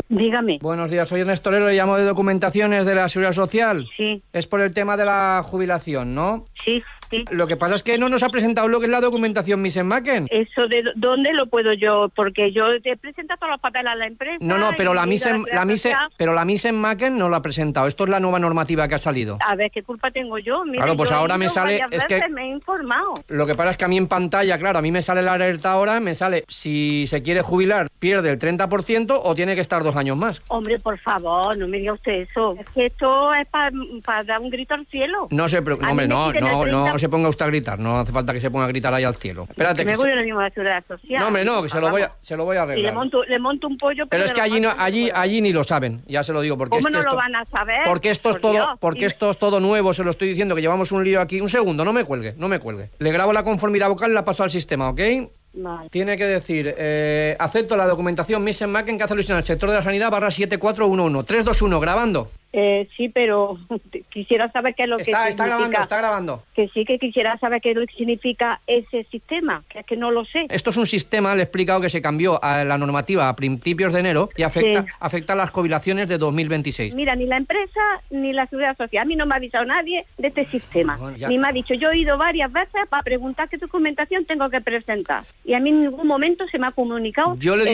Dígame. Buenos días, soy Ernesto Lero, le llamo de Documentaciones de la Seguridad Social. Sí. Es por el tema de la jubilación, ¿no? Sí, sí. Lo que pasa es que no nos ha presentado lo que es la documentación Mrs. Macken. ¿Eso de dónde lo puedo yo? Porque yo te presento todos los papeles a la empresa. No, pero la Mrs. Macken no la ha presentado. Esto es la nueva normativa que ha salido. A ver, ¿qué culpa tengo yo? Mire, claro, pues yo ahora he me ido sale... varias veces, me he informado. Lo que pasa es que a mí en pantalla, claro, a mí me sale la alerta ahora, me sale si se quiere jubilar, pierde el 30% o tiene que estar 2 años más. Hombre, por favor, no me diga usted eso. Es que esto es para dar un grito al cielo. No se se ponga usted a gritar. No hace falta que se ponga a gritar ahí al cielo. Espérate. Que me voy a la misma Seguridad Social. No, hombre, no, que se lo voy a arreglar. Y le monto un pollo. Pero es que allí ni lo saben, ya se lo digo. Porque ¿Cómo no lo van a saber? Porque esto es todo nuevo, se lo estoy diciendo, que llevamos un lío aquí. Un segundo, no me cuelgue. Le grabo la conformidad vocal y la paso al sistema, ¿ok? Vale. Tiene que decir, acepto la documentación Mrs. Macken que hace alusión al sector de la sanidad /7411. 321, grabando. Sí, pero quisiera saber qué es lo que significa. Está grabando. Que sí, que quisiera saber qué es lo que significa ese sistema, que es que no lo sé. Esto es un sistema, le he explicado, que se cambió a la normativa a principios de enero y afecta a las jubilaciones de 2026. Mira, ni la empresa ni la Seguridad Social, a mí no me ha avisado nadie de este sistema. Bueno, ni me ha dicho, yo he ido varias veces para preguntar qué documentación tengo que presentar. Y a mí en ningún momento se me ha comunicado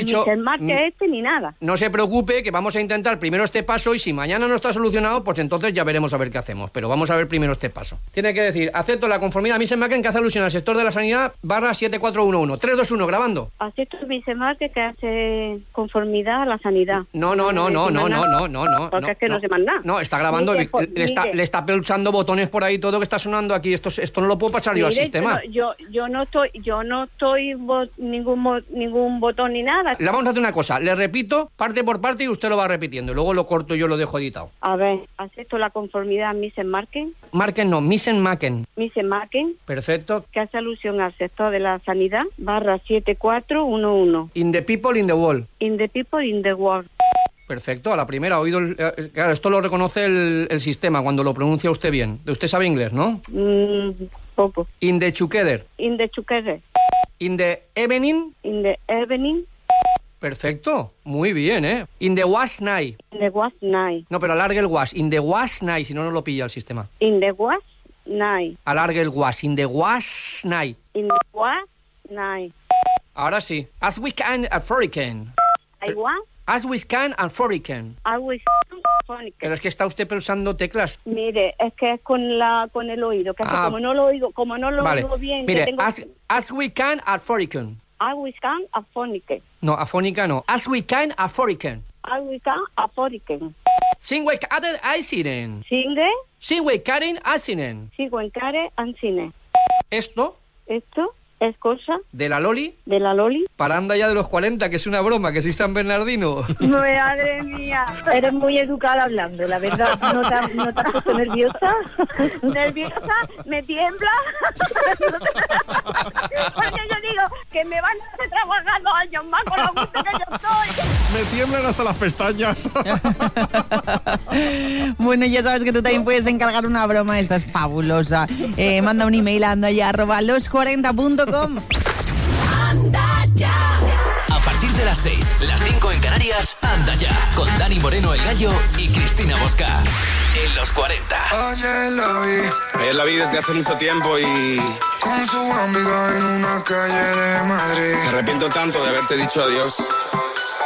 ni nada. No se preocupe, que vamos a intentar primero este paso y si mañana no está solucionado, pues entonces ya veremos a ver qué hacemos. Pero vamos a ver primero este paso. Tiene que decir, acepto la conformidad Mrs. Macken que hace alusión al sector de la sanidad /7411. 321, grabando. Acepto Mrs. Macken que hace conformidad a la sanidad. No. Porque es que no se manda. No, está grabando, le está pulsando botones por ahí, todo que está sonando aquí. Esto no lo puedo pasar yo al sistema. Yo no estoy ningún botón ni nada. Le vamos a hacer una cosa, le repito parte por parte y usted lo va repitiendo. Luego lo corto y yo lo dejo editado. A ver, acepto la conformidad Mrs. Macken. Macken no, Mrs. Macken. Mrs. Macken. Perfecto. Que hace alusión al sector de la sanidad /7411. In the people, in the world. In the people, in the world. Perfecto, a la primera, oído claro, esto lo reconoce el sistema cuando lo pronuncia usted bien. Usted sabe inglés, ¿no? Poco. In the together. In the together. In the evening. In the evening. Perfecto, muy bien, ¿eh? In the was night. In the was night. No, pero alargue el was. In the was night, si no lo pilla el sistema. In the was night. Alargue el was. In the was night. In the was night. Ahora sí. As we can afford it can. I want. As we can afford it can. As we can. Pero es que está usted pulsando teclas. Mire, es que es con el oído, que como no lo oigo bien. Mire, as we can afford it can. As we can afford it can. No, afónica no. As we can afford it can. As we can afford it can. Singwe Karen Aisinen. Singwe Karen Aisinen. Esto es cosa de la Loli. Para anda ya de los 40, que es una broma, que soy San Bernardino. Madre mía, eres muy educada hablando, la verdad. ¿No te has puesto nerviosa? ¿Nerviosa? ¿Me tiembla? Porque yo digo que me van a hacer trabajar 2 años más con lo gusto que yo estoy. Me tiemblan hasta las pestañas. Bueno, ya sabes que tú también puedes encargar una broma, esta es fabulosa. Manda un email a andaya@los40.com. Anda ya. A partir de las 6, las 5 en Canarias, Anda ya, con Dani Moreno el Gallo y Cristina Bosca. En los 40. Ayer la vi desde hace mucho tiempo y... con su amiga en una calle de Madrid. Me arrepiento tanto de haberte dicho adiós.